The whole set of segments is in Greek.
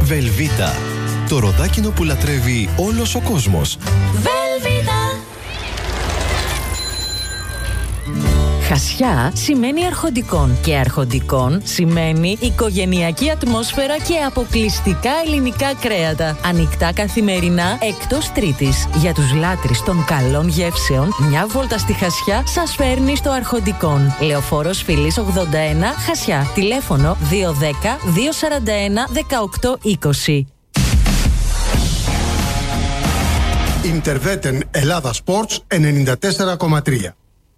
Βελβίτα. Το ροδάκινο που λατρεύει όλος ο κόσμος. Βελβίτα. Χασιά σημαίνει αρχοντικών και αρχοντικών σημαίνει οικογενειακή ατμόσφαιρα και αποκλειστικά ελληνικά κρέατα. Ανοιχτά καθημερινά εκτός Τρίτης. Για τους λάτρεις των καλών γεύσεων, μια βόλτα στη Χασιά σας φέρνει στο Αρχοντικόν. Λεωφόρος Φιλής 81, Χασιά. Τηλέφωνο 210 241 1820. Interveten Ελλάδα Sports 94,3.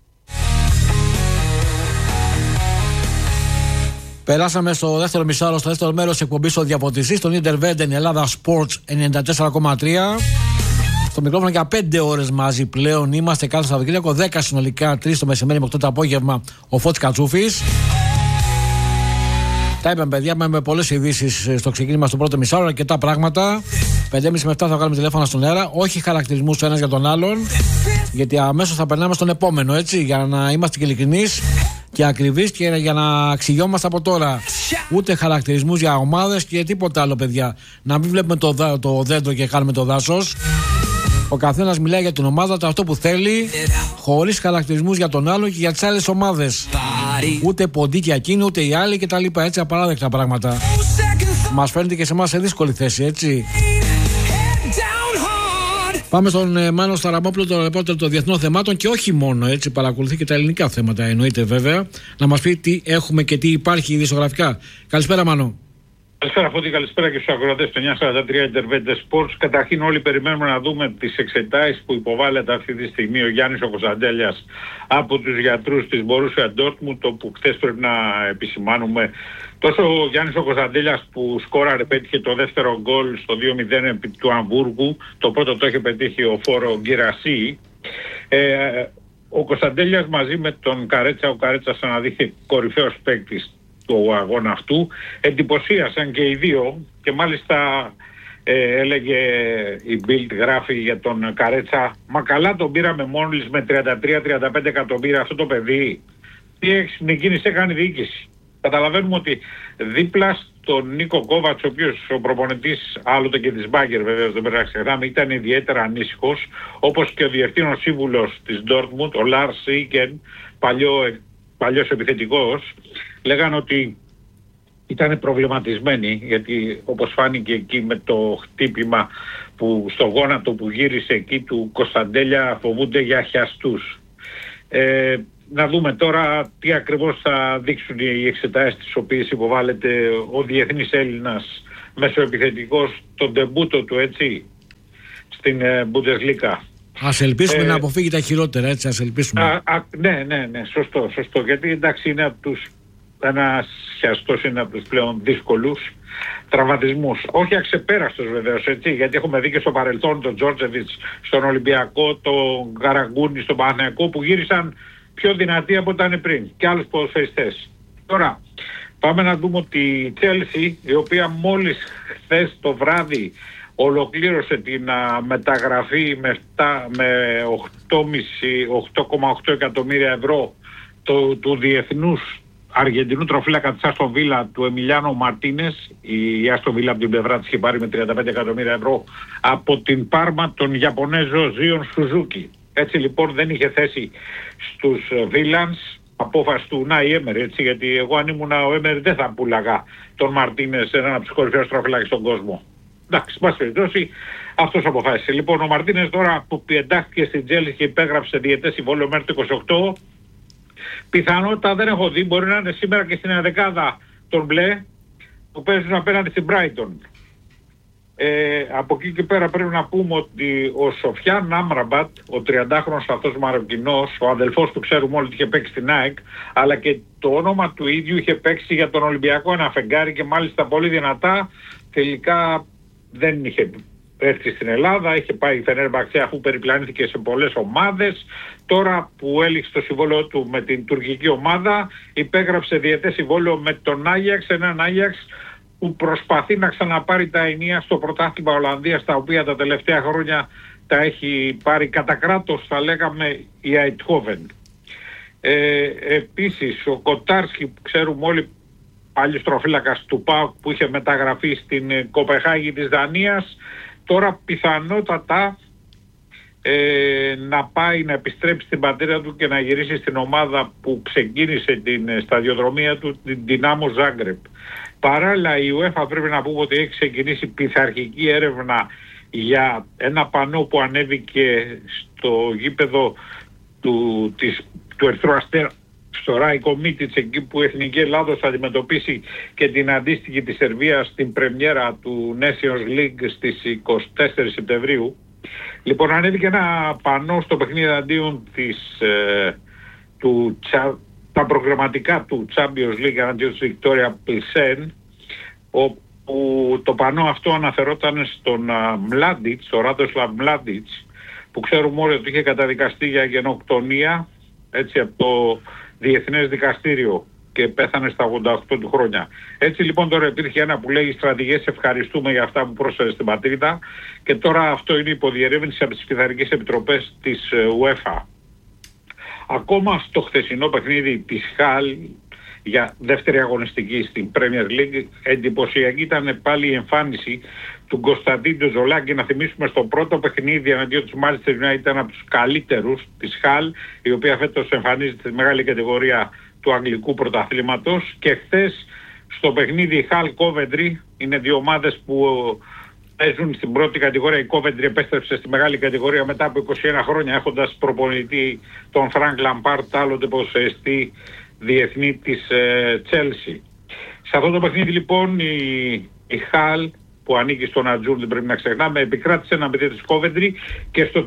Περάσαμε στο δεύτερο μισάρο, στο δεύτερο μέρος της εκπομπής ο Διαφωτιστής, στον Interveten Ελλάδα Sports 94,3. Στο μικρόφωνο για 5 ώρες μαζί πλέον είμαστε κάθε Σαββατοκύριακο, 10 συνολικά, 3 το μεσημέρι με 8 το απόγευμα, ο Φώτης Κατσούφης. Τα είπαμε, παιδιά, με πολλές ειδήσεις στο ξεκίνημα στο πρώτο μισάρο, αρκετά πράγματα. 5.30 με 7 θα βγάλουμε τηλέφωνα στον αέρα, όχι χαρακτηρισμούς ο ένας για τον άλλον, γιατί αμέσως θα περνάμε στον επόμενο, έτσι, για να είμαστε και ειλικρινείς και ακριβείς και για να αξιόμαστε από τώρα. Ούτε χαρακτηρισμούς για ομάδες και τίποτα άλλο, παιδιά. Να μην βλέπουμε το δέντρο και κάνουμε το δάσος. Ο καθένας μιλάει για την ομάδα του, αυτό που θέλει, χωρίς χαρακτηρισμούς για τον άλλο και για τις άλλες ομάδες. Ούτε ποντίκια εκείνη, ούτε οι άλλοι κτλ. Έτσι, απαράδεκτα πράγματα. Μας φαίνεται και σε εμάς σε δύσκολη θέση, έτσι. Πάμε στον Μάνο Σταραμόπουλο, τον ρεπόρτερ των διεθνών θεμάτων και όχι μόνο, έτσι, παρακολουθεί και τα ελληνικά θέματα, εννοείται βέβαια. Να μας πει τι έχουμε και τι υπάρχει ειδησιογραφικά. Καλησπέρα, Μάνο. Καλησπέρα, Φώτη, καλησπέρα και στους ακροατές του 943 Interveten Sports. Καταρχήν, όλοι περιμένουμε να δούμε τις εξετάσεις που υποβάλλεται αυτή τη στιγμή ο Γιάννης ο Κωνσταντέλιας από τους γιατρούς της Borussia Dortmund, το που χθες πρέπει να επισημάνουμε. Τόσο ο Γιάννης ο Κωνσταντέλιας που σκόραρε, πέτυχε το δεύτερο γκολ στο 2-0 επί του Αμβούργου, το πρώτο το είχε πετύχει ο Φόρο Γκυρασί. Ο Κωνσταντέλιας μαζί με τον Καρέτσα, ο Καρέτσας αναδείχθηκε κορυφαίος παίκτης του αγώνα αυτού, εντυπωσίασαν και οι δύο και μάλιστα έλεγε η Bild, γράφει για τον Καρέτσα, μα καλά τον πήραμε μόλις με 33-35 εκατομμύρια αυτό το παιδί, τι εξυνεκίνηση έκανε η διοίκηση. Καταλαβαίνουμε ότι δίπλα στον Νίκο Κόβατς, ο οποίος ο προπονητής άλλοτε και της Μπάγκερ βεβαίως δεν πρέπει να ξεχνάμε, ήταν ιδιαίτερα ανήσυχος, όπως και ο διευθύνων σύμβουλος της Dortmund, ο Λάρς Σίκεν, παλιός επιθετικός, λέγανε ότι ήταν προβληματισμένοι, γιατί όπως φάνηκε εκεί με το χτύπημα που στο γόνατο που γύρισε εκεί του Κωνσταντέλια, φοβούνται για χιαστούς. Να δούμε τώρα τι ακριβώς θα δείξουν οι εξετάσεις τις οποίες υποβάλλεται ο διεθνής Έλληνας μεσοεπιθετικός, τον ντεμπούτο του, έτσι, στην Bundesliga. Ας ελπίσουμε να αποφύγει τα χειρότερα, έτσι, ας ελπίσουμε. Ναι, σωστό, γιατί εντάξει είναι από τους, ένας χιαστός είναι από τους πλέον δύσκολους τραυματισμούς. Όχι αξεπέραστος βεβαίως, έτσι, γιατί έχουμε δει και στο παρελθόν τον Τζόρτζεβιτς στον Ολυμπιακό, τον Καραγκούνι στον Παναθηναϊκό που γύρισαν πιο δυνατοί από όταν πριν και άλλους ποδοσφαιριστές. Τώρα πάμε να δούμε ότι η Chelsea, η οποία μόλις χθες το βράδυ ολοκλήρωσε την μεταγραφή με 8,8 εκατομμύρια ευρώ του διεθνούς Αργεντινού τροφύλακα της Άστον Βίλα, του Εμιλιάνο Μαρτίνες. Η Άστον Βίλα από την πλευρά της είχε πάρει με 35 εκατομμύρια ευρώ από την Πάρμα τον Ιαπωνέζο Ζίον Σουζούκι. Έτσι λοιπόν δεν είχε θέση στους Βίλανς, απόφαση του Νάι Έμερ, έτσι, γιατί εγώ αν ήμουν ο Έμερ δεν θα πουλαγά τον Μαρτίνες, έναν από τους κορυφαίους τροφύλακες στον κόσμο. Εντάξει, πάση περιπτώσει, αυτός αποφάσισε. Λοιπόν, ο Μαρτίνες τώρα που εντάχθηκε στην Chelsea και υπέγραψε διετές συμβόλαιο μέχρι το 28, πιθανότητα δεν έχω δει, μπορεί να είναι σήμερα και στην ενδεκάδα των μπλε που παίζουν απέναντι στην Brighton. Από εκεί και πέρα πρέπει να πούμε ότι ο Σοφιάν Άμραμπατ, ο 30χρονος αυτός Μαροκινός, ο αδελφός του ξέρουμε όλοι ότι είχε παίξει στην ΑΕΚ, αλλά και το όνομα του ίδιου είχε παίξει για τον Ολυμπιακό ένα φεγγάρι και μάλιστα πολύ δυνατά, τελικά δεν είχε έρθει στην Ελλάδα, είχε πάει η Φενέρμπαξε αφού περιπλανήθηκε σε πολλές ομάδες. Τώρα που έληξε το συμβόλαιο του με την τουρκική ομάδα, υπέγραψε διετές συμβόλαιο με τον Άγιαξ, έναν Άγιαξ που προσπαθεί να ξαναπάρει τα ενία στο πρωτάθλημα Ολλανδίας, τα οποία τα τελευταία χρόνια τα έχει πάρει κατά κράτος, θα λέγαμε, η Αιτχόβεν. Επίσης ο Κοτάρσκι που ξέρουμε όλοι παλιός τροφύλακας του ΠΑΟΚ που είχε μεταγραφεί στην Κοπεχάγη της Δανίας. Τώρα πιθανότατα να πάει να επιστρέψει στην πατρίδα του και να γυρίσει στην ομάδα που ξεκίνησε την σταδιοδρομία του, την Δυνάμο Ζάγκρεπ. Παράλληλα η UEFA πρέπει να πούμε ότι έχει ξεκινήσει πειθαρχική έρευνα για ένα πανό που ανέβηκε στο γήπεδο του Ερυθρού Αστέρα στο Ράικο Μίτιτς, εκεί που η Εθνική Ελλάδος θα αντιμετωπίσει και την αντίστοιχη της Σερβίας στην πρεμιέρα του Nations League στις 24 Σεπτεμβρίου. Λοιπόν, ανέβηκε ένα πανό στο παιχνίδι αντίον τα προγραμματικά του Champions League αντίον της Victoria Pilsen, όπου το πανό αυτό αναφερόταν στον Μλάντιτς, ο Ράντοσλαβ Μλάντιτς, που ξέρουμε όλοι ότι είχε καταδικαστεί για γενοκτονία, έτσι, από το Διεθνές Δικαστήριο και πέθανε στα 88 του χρόνια. Έτσι λοιπόν τώρα υπήρχε ένα που λέει στρατηγές, ευχαριστούμε για αυτά που πρόσφερε στην πατρίδα, και τώρα αυτό είναι υποδιερεύνηση από τις πειθαρχικές επιτροπές της UEFA. Ακόμα στο χθεσινό παιχνίδι της Χαλ για δεύτερη αγωνιστική στην Premier League, εντυπωσιακή ήταν πάλι η εμφάνιση του Κωνσταντίν Τζολάκη. Να θυμίσουμε, στο πρώτο παιχνίδι εναντίον της Manchester United ήταν από τους καλύτερους της Χαλ, η οποία φέτος εμφανίζεται στη μεγάλη κατηγορία του αγγλικού πρωταθλήματος, και χθες στο παιχνίδι Χαλ Coventry, είναι δύο ομάδες που παίζουν στην πρώτη κατηγορία. Η Coventry επέστρεψε στη μεγάλη κατηγορία μετά από 21 χρόνια, έχοντας προπονητή τον Φρανκ Λαμπάρτ, άλλοτε ποδοσφαιριστή διεθνή της Chelsea. Σε αυτό το παιχνίδι λοιπόν η Χαλ, που ανήκει στον Ατζούρ, δεν πρέπει να ξεχνάμε, επικράτησε ένα παιδί της Coventry και στο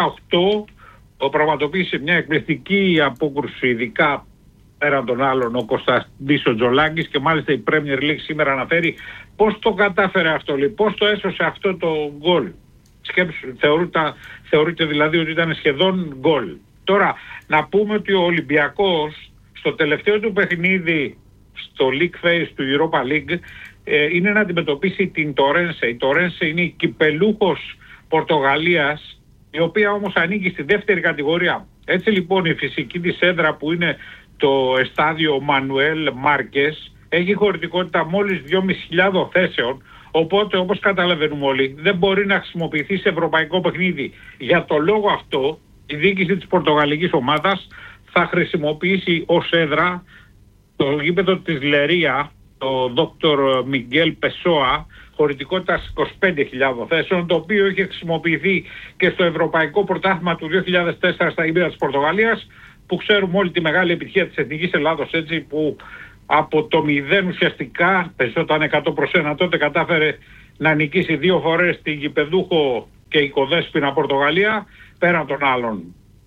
38 πραγματοποίησε μια εκπληκτική απόκρουση, ειδικά πέραν των άλλων ο Κωνσταντής ο Τζολάκης, και μάλιστα η Premier League σήμερα αναφέρει πώς το κατάφερε αυτό, πώς το έσωσε αυτό το γκολ. Σκέψου, θεωρείται δηλαδή ότι ήταν σχεδόν γκολ. Τώρα να πούμε ότι ο Ολυμπιακός στο τελευταίο του παιχνίδι στο League Phase του Europa League είναι να αντιμετωπίσει την Τορένσε. Η Τορένσε είναι η κυπελούχος Πορτογαλίας, η οποία όμως ανήκει στη δεύτερη κατηγορία. Έτσι λοιπόν η φυσική της έδρα, που είναι το εστάδιο Μανουέλ Μάρκες, έχει χωρητικότητα μόλις 2.500 θέσεων, οπότε όπως καταλαβαίνουμε όλοι δεν μπορεί να χρησιμοποιηθεί σε ευρωπαϊκό παιχνίδι. Για το λόγο αυτό η διοίκηση της πορτογαλικής ομάδας θα χρησιμοποιήσει ως έδρα το γήπεδο της Λερία, το Δόκτωρ Μιγγέλ Πεσόα, χωρητικότητας 25.000 θέσεων, το οποίο είχε χρησιμοποιηθεί και στο Ευρωπαϊκό Πρωτάθλημα του 2004 στα γήπεδα της Πορτογαλίας, που ξέρουμε όλη τη μεγάλη επιτυχία της Εθνικής Ελλάδος, έτσι, που από το 0 ουσιαστικά πεζόταν 100%, τότε κατάφερε να νικήσει 2 φορές την γηπεδούχο και οικοδέσποινα Πορτογαλία, πέραν των άλλων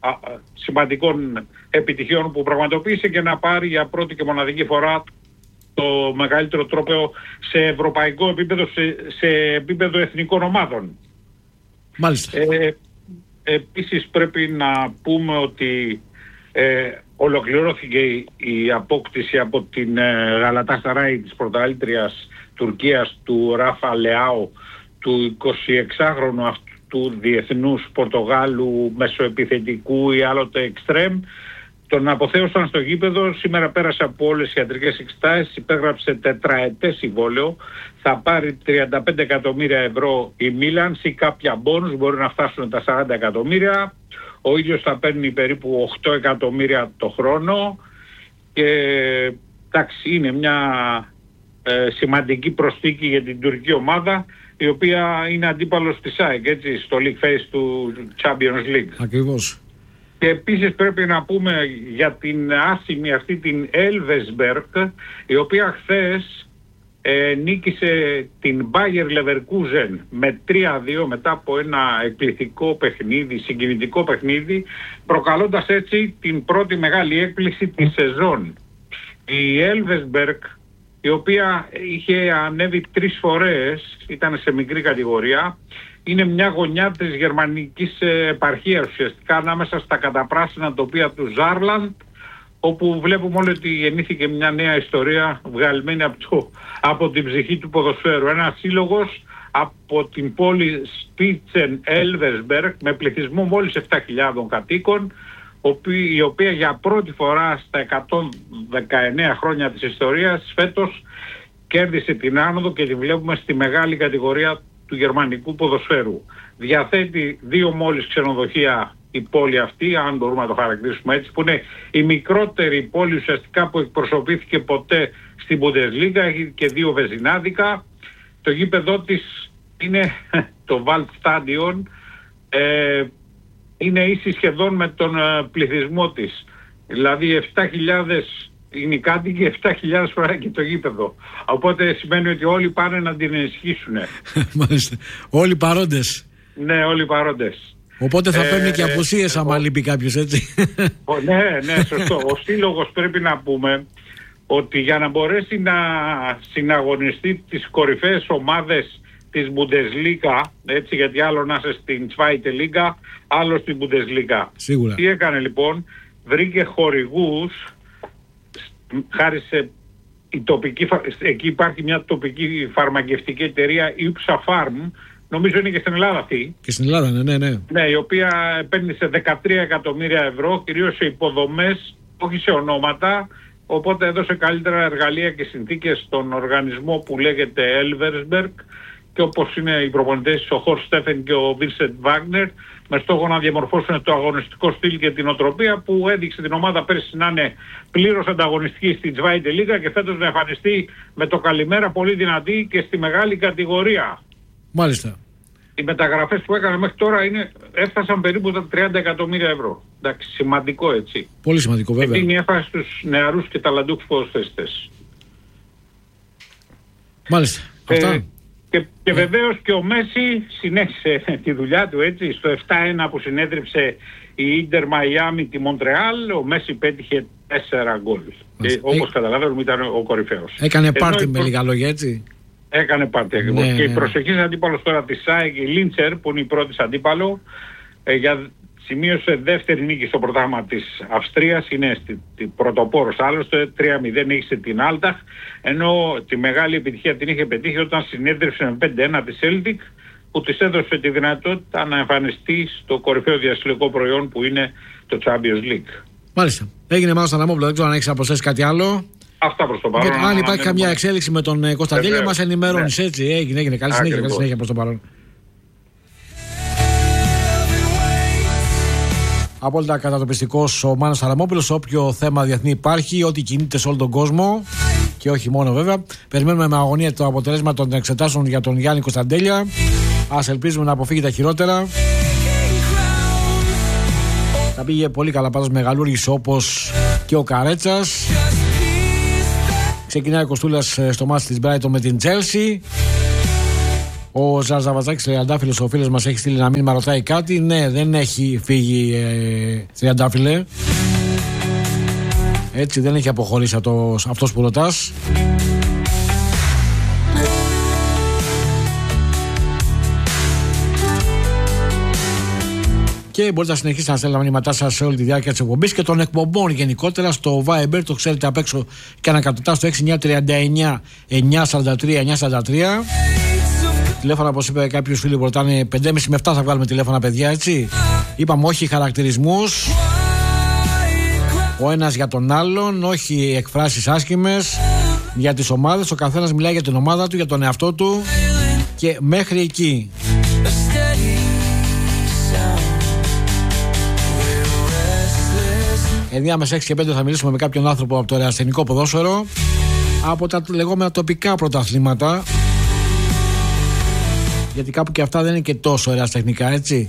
σημαντικών επιτυχιών που πραγματοποίησε, και να πάρει για πρώτη και μοναδική φορά το μεγαλύτερο τρόπαιο σε ευρωπαϊκό επίπεδο, σε επίπεδο εθνικών ομάδων. Μάλιστα. Επίσης πρέπει να πούμε ότι ολοκληρώθηκε η απόκτηση από την Γαλατασαράι της πρωταθλήτριας Τουρκίας του Ράφα Λεάο, του 26χρονου αυτού διεθνούς Πορτογάλου μεσοεπιθετικού ή άλλοτε εξτρέμ. Τον αποθέωσαν στο γήπεδο, σήμερα πέρασε από όλες οι ιατρικές εξετάσεις, υπέγραψε τετραετές συμβόλαιο, θα πάρει 35 εκατομμύρια ευρώ η Μίλαν, ή κάποια μπόνους μπορεί να φτάσουν τα 40 εκατομμύρια. Ο ίδιος θα παίρνει περίπου 8 εκατομμύρια το χρόνο, και εντάξει, είναι μια σημαντική προσθήκη για την τουρκική ομάδα, η οποία είναι αντίπαλος της ΑΕΚ, έτσι, στο League Phase του Champions League. Ακριβώς. Και επίσης πρέπει να πούμε για την άσημη αυτή την Elversberg, η οποία χθες νίκησε την Bayer Leverkusen με 3-2 μετά από ένα εκπληκτικό παιχνίδι, συγκινητικό παιχνίδι, προκαλώντας έτσι την πρώτη μεγάλη έκπληξη της σεζόν. Η Elversberg, η οποία είχε ανέβει 3 φορές, ήταν σε μικρή κατηγορία, είναι μια γωνιά της γερμανικής επαρχίας ουσιαστικά, ανάμεσα στα καταπράσινα τοπία του Ζάρλαντ, όπου βλέπουμε όλοι ότι γεννήθηκε μια νέα ιστορία βγαλμένη από την ψυχή του ποδοσφαίρου. Ένας σύλλογος από την πόλη Σπίτσεν Elversberg με πληθυσμό μόλις 7.000 κατοίκων, η οποία για πρώτη φορά στα 119 χρόνια της ιστορίας φέτος κέρδισε την άνοδο και τη βλέπουμε στη μεγάλη κατηγορία του γερμανικού ποδοσφαίρου. Διαθέτει 2 μόλις ξενοδοχεία η πόλη αυτή, αν μπορούμε να το χαρακτηρίσουμε έτσι, που είναι η μικρότερη πόλη ουσιαστικά που εκπροσωπήθηκε ποτέ στην Bundesliga, έχει και 2 βεζινάδικα. Το γήπεδό της είναι το Waldstadion, είναι ίση σχεδόν με τον πληθυσμό της. Δηλαδή 7.000 είναι οι κάτοικοι, 7.000 φορά και το γήπεδο. Οπότε σημαίνει ότι όλοι πάνε να την ενισχύσουν. Μάλιστα. Όλοι παρόντες. Ναι, όλοι παρόντες. Οπότε θα παίρνει και απουσίες άμα λείπει κάποιος, έτσι. Ναι, σωστό. Ο σύλλογος, πρέπει να πούμε ότι για να μπορέσει να συναγωνιστεί τις κορυφαίες ομάδες της Bundesliga, έτσι, γιατί άλλο να είσαι στην Zweite Liga, άλλο στην Bundesliga. Σίγουρα. Τι έκανε λοιπόν? Βρήκε χορηγούς, χάρη σε εκεί υπάρχει μια τοπική φαρμακευτική εταιρεία, η Upsa Farm, νομίζω είναι και στην Ελλάδα αυτή. Και στην Ελλάδα, ναι. Ναι, η οποία επένδυσε 13 εκατομμύρια ευρώ, κυρίως σε υποδομές, όχι σε ονόματα, οπότε έδωσε καλύτερα εργαλεία και συνθήκες στον οργανισμό που λέγεται Elversberg, και όπως είναι οι προπονητές ο Χορστ Στέφεν και ο Βίλσεντ Βάγνερ, με στόχο να διαμορφώσουν το αγωνιστικό στυλ και την οτροπία που έδειξε την ομάδα πέρσι να είναι πλήρως ανταγωνιστική στην Zweite Liga και φέτος να εμφανιστεί με το καλημέρα πολύ δυνατή και στη μεγάλη κατηγορία. Μάλιστα. Οι μεταγραφές που έκανα μέχρι τώρα έφτασαν περίπου τα 30 εκατομμύρια ευρώ. Εντάξει, σημαντικό, έτσι. Πολύ σημαντικό, βέβαια. Είναι η έφαση στους νεαρούς και ταλαντούχους ποδοσφαιριστές. Μάλιστα. Αυτά. Και βεβαίως και ο Μέση συνέχισε τη δουλειά του, έτσι. Στο 7-1 που συνέδριψε η Ίντερ Μαϊάμι τη Μοντρεάλ, ο Μέση πέτυχε 4 γκολ. Όπως καταλαβαίνουμε ήταν ο κορυφαίος. Έκανε πάρτι με λίγα λόγια, έτσι. Έκανε πάρτι ακριβώς. Και η προσεχής αντίπαλος τώρα της ΣΑΕΚ, η Λίντσερ, που είναι η πρώτη αντίπαλο, σημείωσε δεύτερη νίκη στο πρωτάθλημα της Αυστρίας, είναι πρωτοπόρος άλλωστε, 3-0 είχε την Άλταχ, ενώ τη μεγάλη επιτυχία την είχε πετύχει όταν συνέδριψε με 5-1 τη Celtic, που της έδωσε τη δυνατότητα να εμφανιστεί στο κορυφαίο διασυλλογικό προϊόν που είναι το Champions League. Μάλιστα. Έγινε Μάνος Αδαμόπουλο, δεν ξέρω αν έχεις να προσθέσεις κάτι άλλο. Αυτά προς το παρόν. Αν υπάρχει καμιά εξέλιξη με τον Κωνσταντέλια, μας ενημερώνεις, έτσι. Έγινε. Καλή συνέχεια προς το παρόν. Απόλυτα κατατοπιστικός ο Μάνος Αδαμόπουλος. Όποιο θέμα διεθνή υπάρχει, ό,τι κινείται σε όλο τον κόσμο και όχι μόνο βέβαια. Περιμένουμε με αγωνία το αποτέλεσμα των εξετάσεων για τον Γιάννη Κωνσταντέλια. Ας ελπίζουμε να αποφύγει τα χειρότερα. Θα πήγε πολύ καλά πάντως μεγαλούργης όπως και ο Καρέτσας. Ξεκινάει ο Κοστούλας στο μάτς της Brighton με την Chelsea. Ο Ζαρζαβατζάκης Τριαντάφυλλος, ο φίλος μας, έχει στείλει ένα μήνυμα, ρωτάει κάτι. Ναι, δεν έχει φύγει Τριαντάφυλλε. Έτσι, δεν έχει αποχωρήσει αυτός που ρωτάς. Και μπορείτε να συνεχίσετε να στέλνετε τα μηνύματά σας σε όλη τη διάρκεια της εκπομπής και των εκπομπών γενικότερα στο Viber, το ξέρετε απ' έξω και ανακατοτά στο 6939 943 943. Τηλέφωνα, όπως είπε κάποιος φίλοι που ρωτάνε, 5,5 με 7 θα βγάλουμε τηλέφωνα, παιδιά, έτσι. Είπαμε όχι χαρακτηρισμούς ο ένας για τον άλλον, όχι εκφράσεις άσχημες για τις ομάδες. Ο καθένας μιλάει για την ομάδα του, για τον εαυτό του και μέχρι εκεί. 9 με 6 και 5 θα μιλήσουμε με κάποιον άνθρωπο από το ερασιτεχνικό ποδόσφαιρο, από τα λεγόμενα τοπικά πρωταθλήματα, γιατί κάπου και αυτά δεν είναι και τόσο ερασιτεχνικά, έτσι.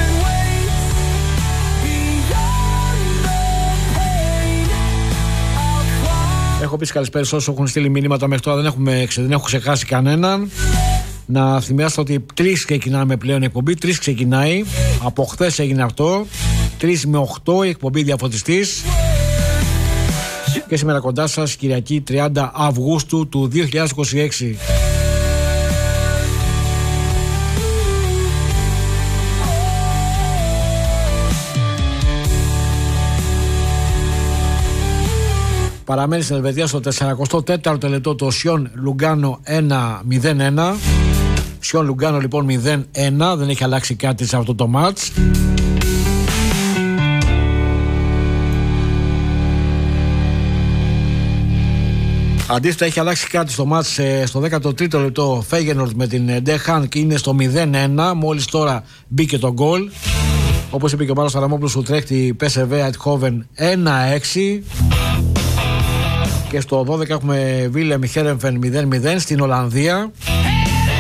Έχω πει καλησπέρα σε όσους έχουν στείλει μηνύματα μέχρι τώρα, δεν έχω ξεχάσει κανέναν. Να θυμάστε ότι 3 ξεκινάμε πλέον η εκπομπή, 3 ξεκινάει. Από χθες έγινε αυτό. 3 με 8 η εκπομπή Διαφωτιστής. Και σήμερα κοντά σας Κυριακή 30 Αυγούστου του 2026. Παραμένει στην Ελβετία στο 44ο λεπτό το Σιόν Λουγκάνο 1-0-1. Σιόν Λουγκάνο λοιπόν 0-1. Δεν έχει αλλάξει κάτι σε αυτό το μάτς. Αντίθετα, έχει αλλάξει κάτι στο μάτς στο 13ο λεπτό. Φέγενορντ με την Ντεχάν και είναι στο 0-1. Μόλις τώρα μπήκε το γκολ. Όπως είπε και ο Πάλος Αραμόπουλος, του τρέχει PSV Eindhoven 1-6. Και στο 12 έχουμε Βίλεμ Χέρεμφεν 0-0 στην Ολλανδία.